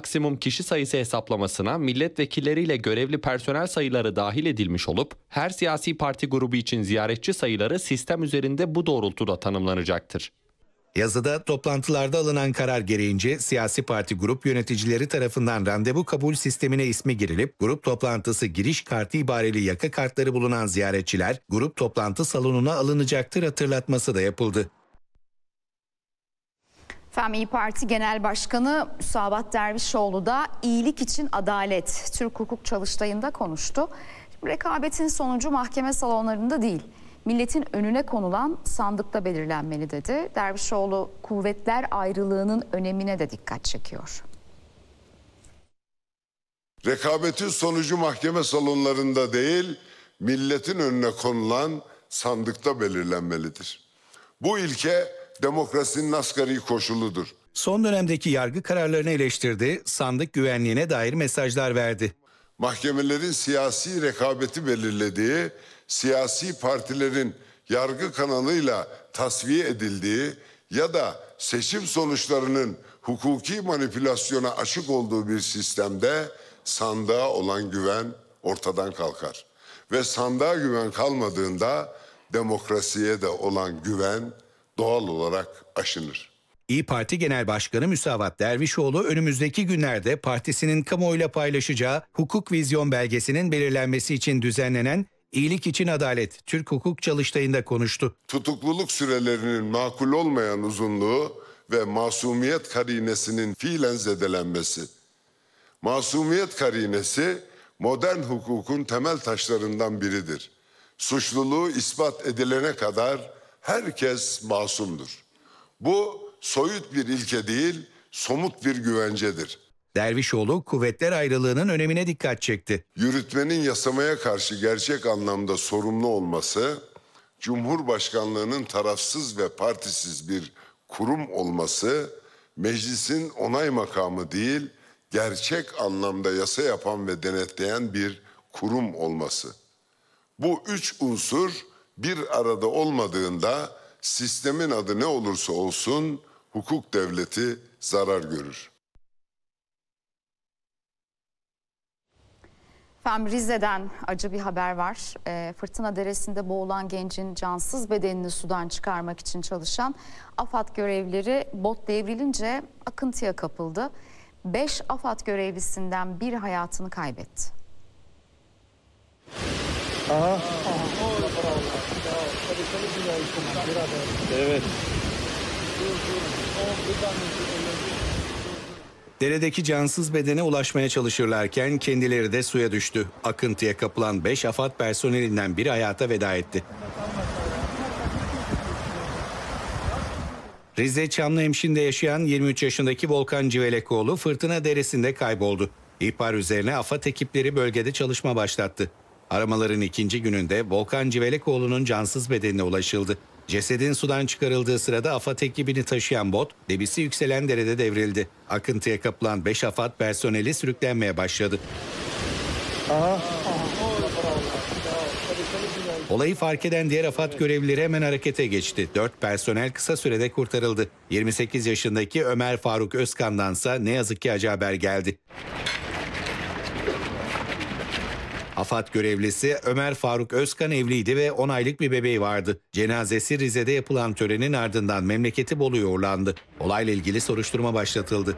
maksimum kişi sayısı hesaplamasına milletvekilleriyle görevli personel sayıları dahil edilmiş olup her siyasi parti grubu için ziyaretçi sayıları sistem üzerinde bu doğrultuda tanımlanacaktır. Yazıda toplantılarda alınan karar gereğince siyasi parti grup yöneticileri tarafından randevu kabul sistemine ismi girilip grup toplantısı giriş kartı ibareli yaka kartları bulunan ziyaretçiler grup toplantı salonuna alınacaktır hatırlatması da yapıldı. İYİ Parti Genel Başkanı Müsavat Dervişoğlu da iyilik için adalet Türk Hukuk Çalıştayı'nda konuştu. Rekabetin sonucu mahkeme salonlarında değil, milletin önüne konulan sandıkta belirlenmeli dedi. Dervişoğlu kuvvetler ayrılığının önemine de dikkat çekiyor. Rekabetin sonucu mahkeme salonlarında değil, milletin önüne konulan sandıkta belirlenmelidir. Bu ilke demokrasinin asgari koşuludur. Son dönemdeki yargı kararlarını eleştirdi, sandık güvenliğine dair mesajlar verdi. Mahkemelerin siyasi rekabeti belirlediği, siyasi partilerin yargı kanalıyla tasfiye edildiği ya da seçim sonuçlarının hukuki manipülasyona açık olduğu bir sistemde sandığa olan güven ortadan kalkar. Ve sandığa güven kalmadığında demokrasiye de olan güven doğal olarak aşınır. İYİ Parti Genel Başkanı Müsavat Dervişoğlu önümüzdeki günlerde partisinin kamuoyuyla paylaşacağı hukuk vizyon belgesinin belirlenmesi için düzenlenen İyilik için Adalet Türk Hukuk Çalıştayı'nda konuştu. Tutukluluk sürelerinin makul olmayan uzunluğu ve masumiyet karinesinin fiilen zedelenmesi. Masumiyet karinesi modern hukukun temel taşlarından biridir. Suçluluğu ispat edilene kadar herkes masumdur. Bu soyut bir ilke değil, somut bir güvencedir. Dervişoğlu kuvvetler ayrılığının önemine dikkat çekti. Yürütmenin yasamaya karşı gerçek anlamda sorumlu olması, Cumhurbaşkanlığının tarafsız ve partisiz bir kurum olması, meclisin onay makamı değil, gerçek anlamda yasa yapan ve denetleyen bir kurum olması. Bu üç unsur bir arada olmadığında sistemin adı ne olursa olsun hukuk devleti zarar görür. Rize'den acı bir haber var. Fırtına Deresi'nde boğulan gencin cansız bedenini sudan çıkarmak için çalışan AFAD görevlileri bot devrilince akıntıya kapıldı. 5 AFAD görevlisinden biri hayatını kaybetti. Evet. Deredeki cansız bedene ulaşmaya çalışırlarken kendileri de suya düştü. Akıntıya kapılan 5 AFAD personelinden biri hayata veda etti. Rize Çamlıhemşin'de yaşayan 23 yaşındaki Volkan Civelekoğlu Fırtına Deresi'nde kayboldu. İhbar üzerine AFAD ekipleri bölgede çalışma başlattı. Aramaların ikinci gününde Volkan Civelekoğlu'nun cansız bedenine ulaşıldı. Cesedin sudan çıkarıldığı sırada AFAD ekibini taşıyan bot debisi yükselen derede devrildi. Akıntıya kapılan 5 AFAD personeli sürüklenmeye başladı. Olayı fark eden diğer AFAD görevlileri hemen harekete geçti. 4 personel kısa sürede kurtarıldı. 28 yaşındaki Ömer Faruk Özkan'dansa ne yazık ki acı haber geldi. AFAD görevlisi Ömer Faruk Özkan evliydi ve 10 aylık bir bebeği vardı. Cenazesi Rize'de yapılan törenin ardından memleketi Bolu'ya uğurlandı. Olayla ilgili soruşturma başlatıldı.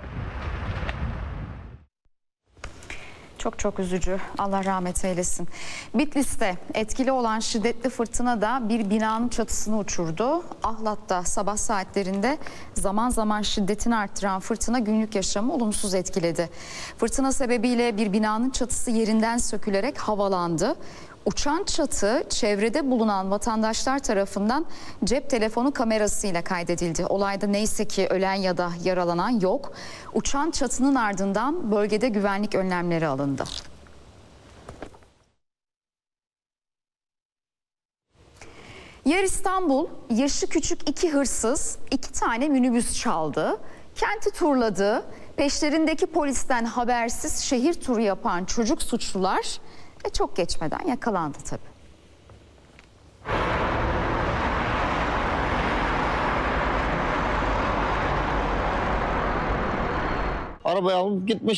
Çok üzücü. Allah rahmet eylesin. Bitlis'te etkili olan şiddetli fırtına da bir binanın çatısını uçurdu. Ahlat'ta sabah saatlerinde zaman zaman şiddetini arttıran fırtına günlük yaşamı olumsuz etkiledi. Fırtına sebebiyle bir binanın çatısı yerinden sökülerek havalandı. Uçan çatı çevrede bulunan vatandaşlar tarafından cep telefonu kamerasıyla kaydedildi. Olayda neyse ki ölen ya da yaralanan yok. Uçan çatının ardından bölgede güvenlik önlemleri alındı. Yer İstanbul, yaşı küçük 2 hırsız 2 tane minibüs çaldı. Kenti turladı. Peşlerindeki polisten habersiz şehir turu yapan çocuk suçlular çok geçmeden yakalandı tabii. Arabayı alıp gitmiş.